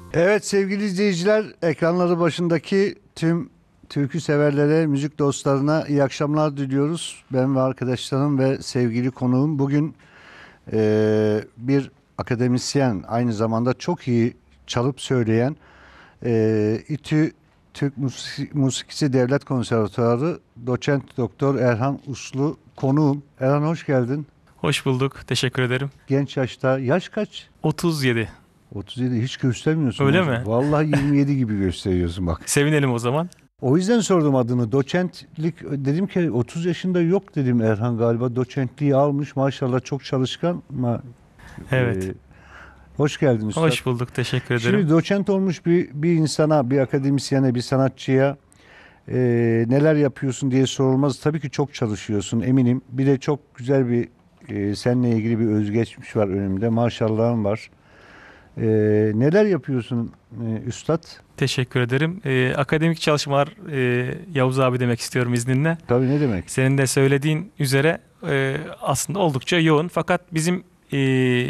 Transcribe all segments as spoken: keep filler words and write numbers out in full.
Evet sevgili izleyiciler, ekranları başındaki tüm türkü severlere, müzik dostlarına iyi akşamlar diliyoruz. Ben ve arkadaşlarım ve sevgili konuğum bugün eee, bir akademisyen, aynı zamanda çok iyi çalıp söyleyen eee İTÜ Türk Musiki- Musikisi Devlet Konservatuarı Doçent Doktor Erhan Uslu konuğum. Erhan hoş geldin. Hoş bulduk. Teşekkür ederim. Genç yaşta, yaş kaç? otuz yedi. otuz yedi, hiç göstermiyorsun Öyle hocam. mi? Vallahi yirmi yedi gibi gösteriyorsun bak. Sevinelim o zaman. O yüzden sordum adını. Doçentlik dedim ki otuz yaşında yok dedim Erhan galiba. Doçentliği almış maşallah, çok çalışkan. Ma, Evet. e, hoş geldin üstad. Hoş bulduk. Teşekkür ederim. Şimdi doçent olmuş bir, bir insana, bir akademisyene, bir sanatçıya e, neler yapıyorsun diye sorulmaz. Tabii ki çok çalışıyorsun eminim. Bir de çok güzel bir e, seninle ilgili bir özgeçmiş var önümde. Maşallahın var. E, neler yapıyorsun e, üstad? Teşekkür ederim. Ee, akademik çalışmalar e, Yavuz abi demek istiyorum izninle. Tabii, ne demek? Senin de söylediğin üzere e, aslında oldukça yoğun. Fakat bizim e,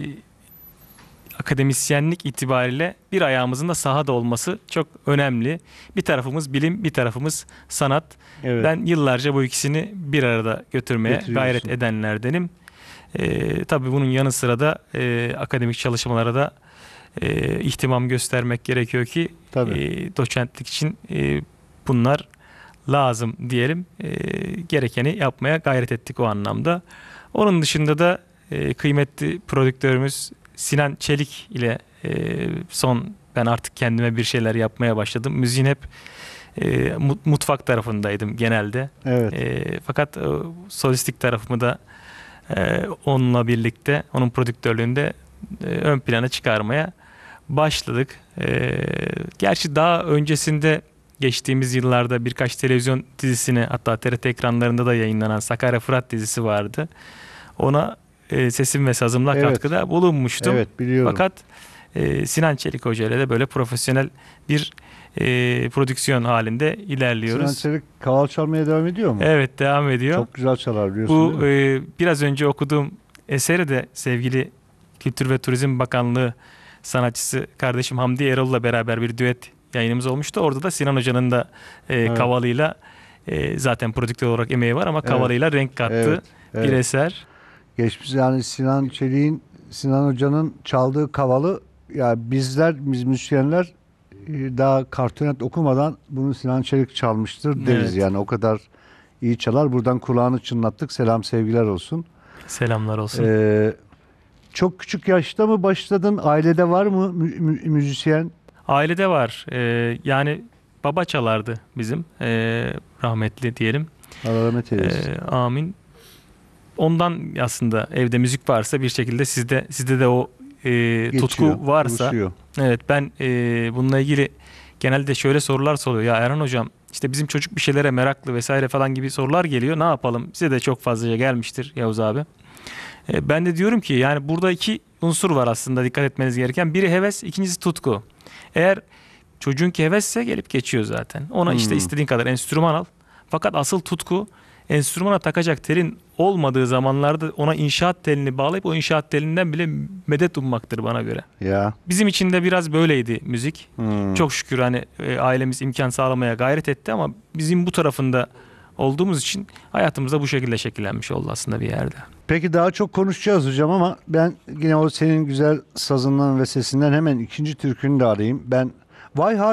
akademisyenlik itibariyle bir ayağımızın da sahada olması çok önemli. Bir tarafımız bilim, bir tarafımız sanat. Evet. Ben yıllarca bu ikisini bir arada götürmeye Götürüyorsun. gayret edenlerdenim. Ee, tabii bunun yanı sıra da e, akademik çalışmalara da e, ihtimam göstermek gerekiyor ki Tabii. e, doçentlik için e, bunlar lazım diyelim. E, gerekeni yapmaya gayret ettik o anlamda. Onun dışında da e, kıymetli prodüktörümüz Sinan Çelik ile e, son ben artık kendime bir şeyler yapmaya başladım. Müziğin hep e, mutfak tarafındaydım genelde. Evet. E, fakat e, solistik tarafımı da e, onunla birlikte, onun prodüktörlüğünde e, ön plana çıkarmaya başladık. E, gerçi daha öncesinde geçtiğimiz yıllarda birkaç televizyon dizisine, hatta T R T ekranlarında da yayınlanan Sakarya Fırat dizisi vardı. Ona e, sesim ve sazımla Evet. katkıda bulunmuştum. Evet, biliyorum. Fakat e, Sinan Çelik Hoca ile de böyle profesyonel bir e, prodüksiyon halinde ilerliyoruz. Sinan Çelik kaval çalmaya devam ediyor mu? Evet, devam ediyor. Çok güzel çalar biliyorsun Bu değil mi? e, biraz önce okuduğum eseri de sevgili Kültür ve Turizm Bakanlığı sanatçısı kardeşim Hamdi Erol'la beraber bir düet yayınımız olmuştu. Orada da Sinan Hoca'nın da e, Evet. kavalıyla e, zaten prodüktör olarak emeği var ama Evet. kavalıyla renk kattı Evet, bir evet. eser. Geçmiş yani Sinan Çelik'in, Sinan Hoca'nın çaldığı kavalı, ya bizler, biz müzisyenler e, daha kartonet okumadan bunu Sinan Çelik çalmıştır deriz Evet. yani, o kadar iyi çalar. Buradan kulağını çınlattık. Selam sevgiler olsun. Selamlar olsun. Ee, çok küçük yaşta mı başladın? Ailede var mı mü- mü- müzisyen? Ailede var. E, yani baba çalardı bizim. E, rahmetli diyelim. Allah rahmet eylesin. E, amin. Ondan aslında evde müzik varsa bir şekilde sizde sizde de o e, Geçiyor, tutku varsa. buluşuyor. Evet, ben e, bununla ilgili genelde şöyle sorular soruyor. Ya Erhan hocam, işte bizim çocuk bir şeylere meraklı vesaire falan gibi sorular geliyor. Ne yapalım? Size de çok fazlaca gelmiştir Yavuz abi. E, ben de diyorum ki yani burada iki unsur var aslında dikkat etmeniz gereken. Biri heves, ikincisi tutku. Eğer çocuğunki hevesse gelip geçiyor zaten. Ona işte Hmm. istediğin kadar enstrüman al. Fakat asıl tutku, enstrümana takacak telin olmadığı zamanlarda ona inşaat telini bağlayıp o inşaat telinden bile medet ummaktır bana göre. Ya. Bizim için de biraz böyleydi müzik. Hmm. Çok şükür hani e, ailemiz imkan sağlamaya gayret etti ama bizim bu tarafında olduğumuz için hayatımızda bu şekilde şekillenmiş oldu aslında bir yerde. Peki daha çok konuşacağız hocam ama ben yine o senin güzel sazından ve sesinden hemen ikinci türkünü de alayım. Ben Vay